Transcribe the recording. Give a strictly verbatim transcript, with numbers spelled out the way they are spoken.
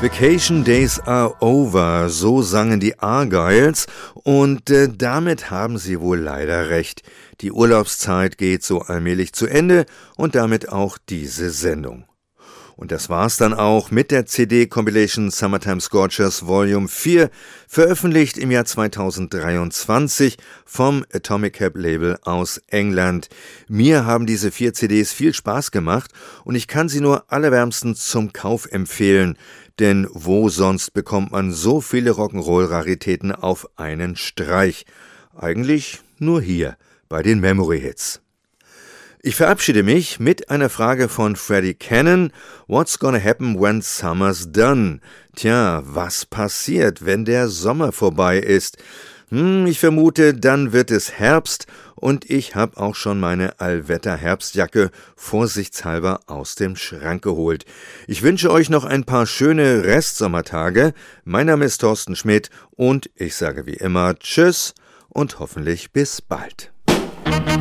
Vacation Days are over, so sangen die Argyles und äh, damit haben sie wohl leider recht. Die Urlaubszeit geht so allmählich zu Ende und damit auch diese Sendung. Und das war's dann auch mit der C D-Compilation Summertime Scorchers Volume vier, veröffentlicht im Jahr zweitausenddreiundzwanzig vom Atomic Cap Label aus England. Mir haben diese vier C Ds viel Spaß gemacht und ich kann sie nur allerwärmstens zum Kauf empfehlen, denn wo sonst bekommt man so viele Rock'n'Roll-Raritäten auf einen Streich? Eigentlich nur hier bei den Memory Hits. Ich verabschiede mich mit einer Frage von Freddie Cannon. What's gonna happen when summer's done? Tja, was passiert, wenn der Sommer vorbei ist? Hm, ich vermute, dann wird es Herbst und ich habe auch schon meine Allwetter-Herbstjacke vorsichtshalber aus dem Schrank geholt. Ich wünsche euch noch ein paar schöne Restsommertage. Mein Name ist Thorsten Schmidt und ich sage wie immer Tschüss und hoffentlich bis bald.